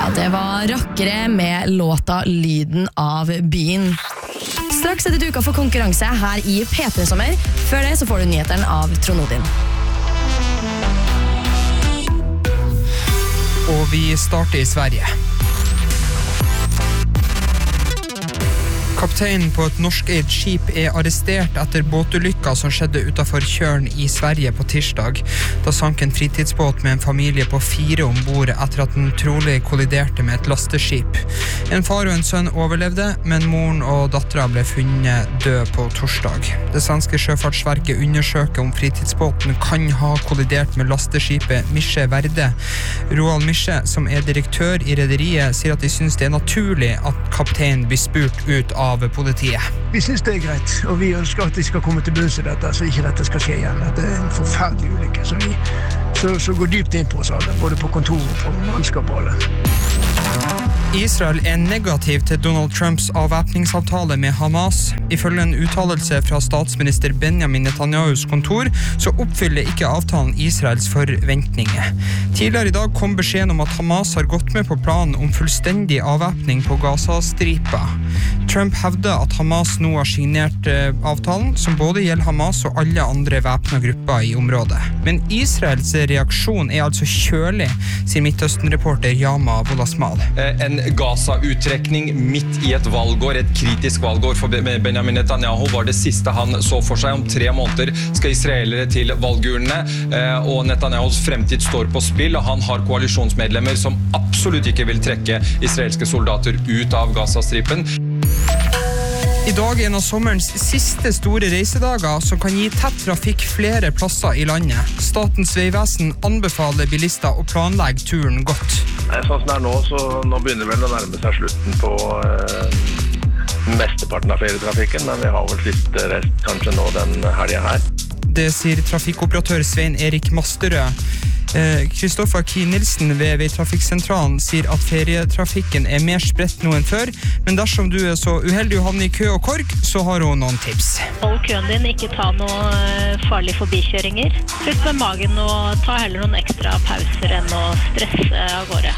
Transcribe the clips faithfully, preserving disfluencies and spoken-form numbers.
det var rakkere med låta Lyden av byen. Straks er det duka for konkurranse her i P tre Sommer. Før det så får du nyheteren av Trond Odin. Og vi starter i Sverige. Kapteinen på et norskeid skip er arrestert etter båtulykka som skjedde utenfor Kjørn i Sverige på tirsdag. Da sank en fritidsbåt med en familie på fire ombord etter at den trolig kolliderte med et lasteskip. En far og en sønn overlevde, men moren og datteren ble funnet død på torsdag. Det svenske sjøfartsverket undersøker om fritidsbåten kan ha kollidert med lasteskipet Mische Verde. Roald Mische, som er direktør i rederiet, sier at de synes det er naturlig at kapteinen blir spurt ut av av politiet. Vi synes det er greit, og vi ønsker at de skal komme til bunns i dette, så ikke dette skal skje igjen. Det er en forferdelig ulykke, så vi så, så går dypt inn på oss alle, både på kontor og på mannskap og alle. Israel er negativ til Donald Trumps avvæpningsavtale med Hamas. Ifølge en uttalelse fra statsminister Benjamin Netanyahus kontor, så oppfyller ikke avtalen Israels forventninger. Tidligere i dag kom beskjeden om at Hamas har gått med på planen om fullstendig avvæpning på Gaza-stripa. Trump hevder at Hamas nå har signert avtalen, som både gjelder Hamas og alle andre væpnede grupper i området. Men Israels reaksjon er altså kjølig, sier Midtøsten-reporter Yama Wolasmal. En Gaza-uttrekning midt i et valgår, et kritisk valgår for Benjamin Netanyahu var det siste han så for seg. Om tre måneder skal israelere til valgurnene, og Netanyahus fremtid står på spill, og han har koalisjonsmedlemmer som absolutt ikke vil trekke israelske soldater ut av Gaza-stripen. I dag er en av sommerens siste store reisedager som kan gi tett trafikk flere plasser i landet. Statens vegvesen anbefaler bilister å planlegge turen godt. Sånn som det er nå, så nå begynner vel å nærme seg slutten på eh, mesteparten av ferietrafikken, men vi har vel siste rest kanskje nå den helgen her. Det sier trafikkoperatør Svein Erik Masterød. Kristoffer Ki-Nilsen ved Veitrafikksentralen sier at ferietrafikken er mer spredt nå enn før, men dersom du er så uheldig å havne i kø og kork, så har hun noen tips. Hold køen din, ikke ta noe farlige forbikjøringer. Slutt med magen og ta heller noen ekstra pauser enn å stresse av gårde.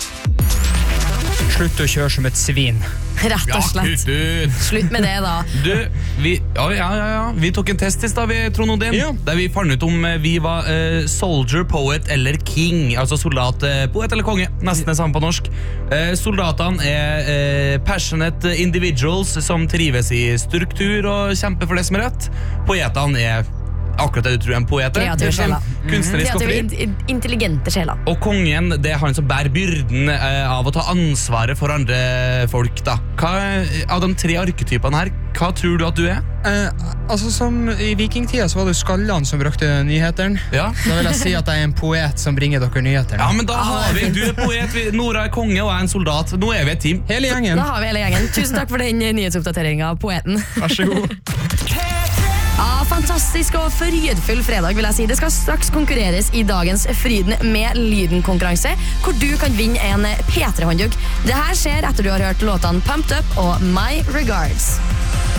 Slutt å kjøre som et svin. Rett og slett. Ja, slutt med det da. Du, vi, ja, ja, ja, ja. vi tok en test i sted, vi, Trond Odin, ja. Der vi fant ut om vi var uh, soldier, poet eller king, altså soldat, uh, poet eller konge, nesten det samme på norsk. Uh, soldatene er uh, passionate individuals som trives i struktur og kjemper for det som er rett. Poetene er akkurat det du tror er en poet. Kreative sjeler. Kunstnerisk og fri. Kreative, intelligente sjeler. Og kongen, det er han som bærer byrden eh, av å ta ansvaret for andre folk, da. Hva, av de tre arketypene her, hva tror du at du er? Eh, altså som i vikingtida så var det Skallan som brukte nyheterne. Ja. Da vil jeg si at jeg er en poet som bringer dere nyheterne. Ja, men da har vi, du er poet, Nora er konge og jeg er en soldat. Nå er vi et team. Hele gjengen. Da har vi hele gjengen. Tusen takk for den nyhetsoppdateringen, poeten. Vær så god. Ja, fantastisk og frydfull fredag vil jeg si. Det skal straks konkurreres i dagens Fryden med Lyden-konkurranse, hvor du kan vinne en P tre-håndduk. Det her skjer etter du har hørt låtene Pumped Up og My Regards.